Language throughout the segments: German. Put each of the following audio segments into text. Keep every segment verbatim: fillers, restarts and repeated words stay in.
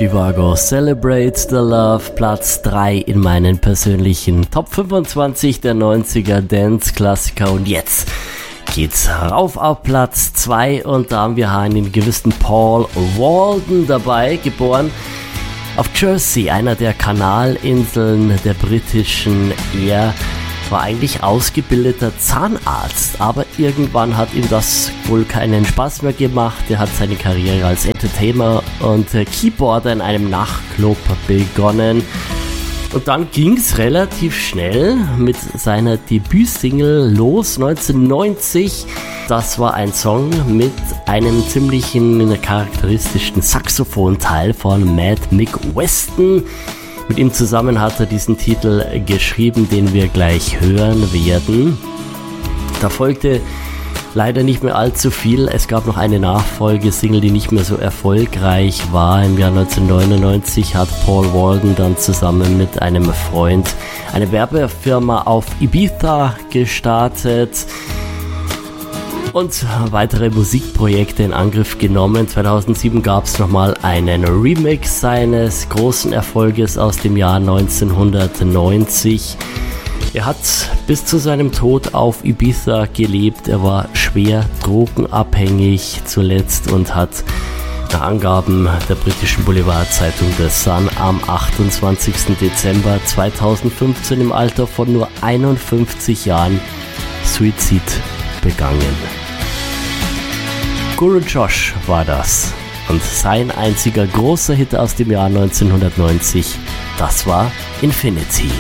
Zhivago, Celebrate the Love, Platz drei in meinen persönlichen Top fünfundzwanzig der neunziger Dance-Klassiker. Und jetzt geht's rauf auf Platz zwei und da haben wir einen gewissen Paul Walden dabei, geboren auf Jersey, einer der Kanalinseln der britischen. Er war eigentlich ausgebildeter Zahnarzt, aber irgendwann hat ihm das wohl keinen Spaß mehr gemacht. Er hat seine Karriere als Entertainer und Keyboarder in einem Nachtclub begonnen. Und dann ging es relativ schnell mit seiner Debütsingle los, neunzehnhundertneunzig. Das war ein Song mit einem ziemlichen charakteristischen Saxophonteil von Mad Mick Weston. Mit ihm zusammen hat er diesen Titel geschrieben, den wir gleich hören werden. Da folgte leider nicht mehr allzu viel. Es gab noch eine Nachfolgesingle, die nicht mehr so erfolgreich war. Im Jahr neunzehnhundertneunundneunzig hat Paul Walden dann zusammen mit einem Freund eine Werbefirma auf Ibiza gestartet und weitere Musikprojekte in Angriff genommen. zweitausendsieben gab es nochmal einen Remix seines großen Erfolges aus dem Jahr neunzehnhundertneunzig. Er hat bis zu seinem Tod auf Ibiza gelebt. Er war schwer drogenabhängig zuletzt und hat nach Angaben der britischen Boulevardzeitung The Sun am achtundzwanzigsten Dezember zweitausendfünfzehn im Alter von nur einundfünfzig Jahren Suizid begangen. Guru Josh war das und sein einziger großer Hit aus dem Jahr neunzehnhundertneunzig, das war Infinity.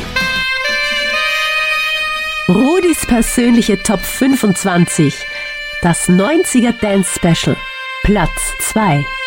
Rudis persönliche Top fünfundzwanzig, das neunziger Dance Special, Platz zwei.